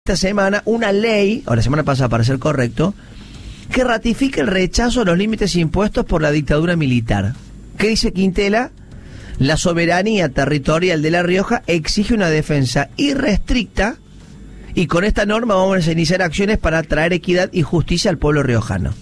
esta semana una ley, o la semana pasada para ser correcto, que ratifica el rechazo a los límites impuestos por la dictadura militar. ¿Qué dice Quintela? La soberanía territorial de La Rioja exige una defensa irrestricta y con esta norma vamos a iniciar acciones para traer equidad y justicia al pueblo riojano.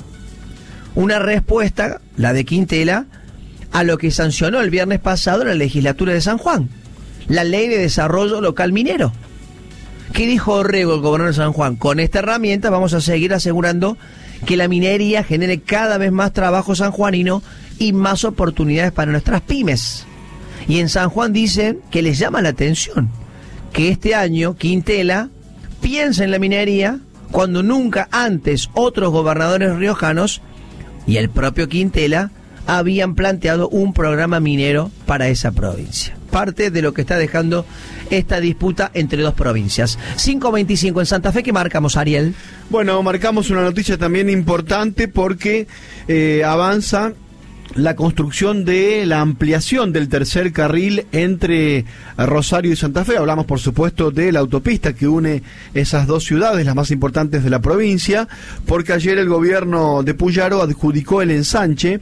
Una respuesta, la de Quintela, a lo que sancionó el viernes pasado la legislatura de San Juan, la Ley de Desarrollo Local Minero. ¿Qué dijo Orrego, el gobernador de San Juan? Con esta herramienta vamos a seguir asegurando que la minería genere cada vez más trabajo sanjuanino y más oportunidades para nuestras pymes. Y en San Juan dicen que les llama la atención que este año Quintela piensa en la minería cuando nunca antes otros gobernadores riojanos y el propio Quintela habían planteado un programa minero para esa provincia. Parte de lo que está dejando esta disputa entre dos provincias. 5:25 en Santa Fe, ¿qué marcamos, Ariel? Bueno, marcamos una noticia también importante porque avanza la construcción de la ampliación del tercer carril entre Rosario y Santa Fe. Hablamos, por supuesto, de la autopista que une esas dos ciudades, las más importantes de la provincia, porque ayer el gobierno de Puyaro adjudicó el ensanche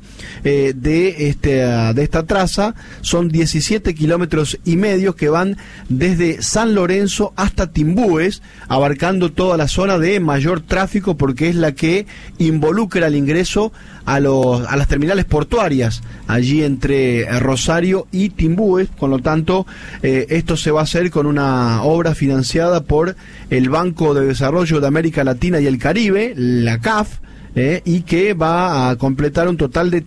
de esta traza. Son 17 kilómetros y medio que van desde San Lorenzo hasta Timbúes, abarcando toda la zona de mayor tráfico porque es la que involucra el ingreso a las terminales portuarias allí entre Rosario y Timbúes. Con lo tanto, esto se va a hacer con una obra financiada por el Banco de Desarrollo de América Latina y el Caribe, la CAF, y que va a completar un total de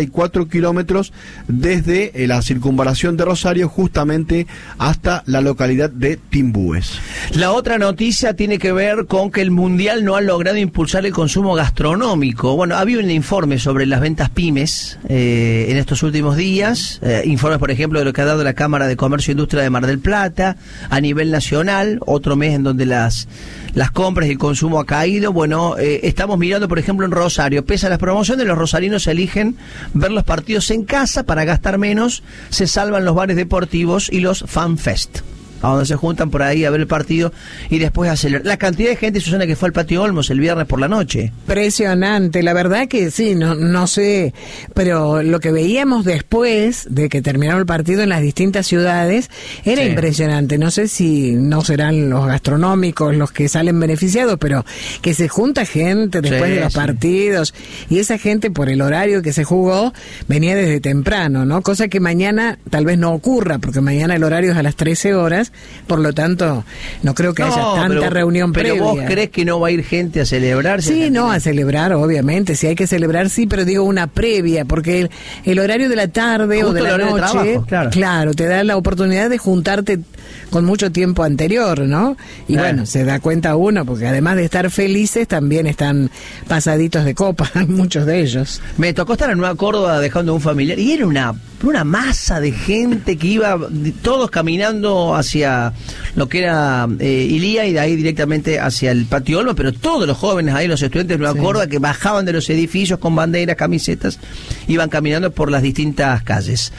34 kilómetros desde la circunvalación de Rosario justamente hasta la localidad de Timbúes. La otra noticia tiene que ver con que el Mundial no ha logrado impulsar el consumo gastronómico. Bueno, había un informe sobre las ventas pymes en estos últimos días, informes, por ejemplo, de lo que ha dado la Cámara de Comercio e Industria de Mar del Plata a nivel nacional, otro mes en donde las compras y el consumo ha caído. Bueno, estamos mirando, por ejemplo, en Rosario, pese a las promociones, los rosarinos eligen ver los partidos en casa para gastar menos, se salvan los bares deportivos y los fanfest, a donde se juntan por ahí a ver el partido y después a celebrar. La cantidad de gente, Susana, que fue al Patio Olmos el viernes por la noche. Impresionante, la verdad que sí, no sé, pero lo que veíamos después de que terminó el partido en las distintas ciudades era impresionante. No sé si no serán los gastronómicos los que salen beneficiados, pero que se junta gente después de los partidos, y esa gente, por el horario que se jugó, venía desde temprano, ¿no? Cosa que mañana tal vez no ocurra, porque mañana el horario es a las 13 horas, por lo tanto, no creo que haya tanta reunión previa. ¿Pero vos crees que no va a ir gente a celebrar? Sí, no, a celebrar, obviamente, si hay que celebrar, sí, pero digo una previa, porque el horario de la tarde justo o de la noche, de trabajo, claro, te da la oportunidad de juntarte con mucho tiempo anterior, ¿no? Y bueno, se da cuenta uno, porque además de estar felices, también están pasaditos de copa, muchos de ellos. Me tocó estar en Nueva Córdoba dejando a un familiar, y era una masa de gente que iba todos caminando hacia lo que era Ilía y de ahí directamente hacia el Patio Olmos, pero todos los jóvenes ahí, los estudiantes de Nueva Córdoba, que bajaban de los edificios con banderas, camisetas, iban caminando por las distintas calles.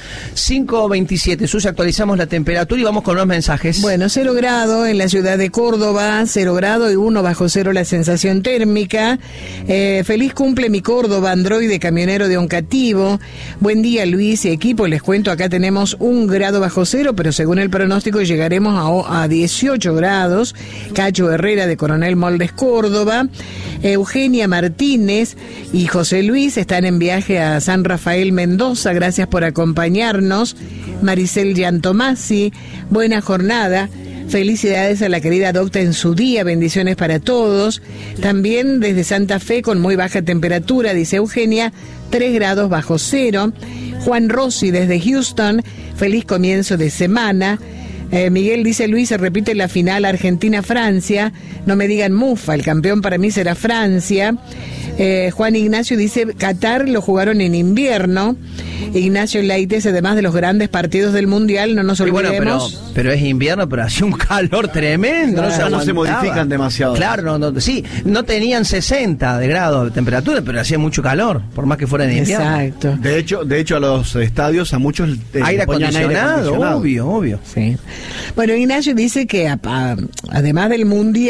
5:27, Susi, actualizamos la temperatura y vamos con los mensajes. Bueno, 0 grado en la ciudad de Córdoba, 0 grado y 1 bajo cero la sensación térmica. Feliz cumple mi Córdoba, androide camionero de Oncativo. Buen día, Luis y equipo. Les cuento, acá tenemos 1 grado bajo cero, pero según el pronóstico llegaremos a 18 grados. Cacho Herrera de Coronel Moldes, Córdoba. Eugenia Martínez y José Luis están en viaje a San Rafael, Mendoza. Gracias por acompañarnos. Maricel Giantomasi, buena jornada. Felicidades a la querida docta en su día, bendiciones para todos. También desde Santa Fe con muy baja temperatura, dice Eugenia, 3 grados bajo cero. Juan Rossi desde Houston, feliz comienzo de semana. Miguel dice, Luis, se repite la final Argentina-Francia, no me digan mufa, el campeón para mí será Francia. Juan Ignacio dice, Qatar lo jugaron en invierno. Ignacio Leites, además de los grandes partidos del Mundial, no nos olvidemos. Bueno, pero es invierno, pero hacía un calor tremendo. Claro, no se modifican demasiado. Claro, sí, no tenían 60 de grados de temperatura, pero hacía mucho calor, por más que fuera en invierno. Exacto. De hecho a los estadios, a muchos aire acondicionado, obvio. Sí. Bueno, Ignacio dice que además del Mundial,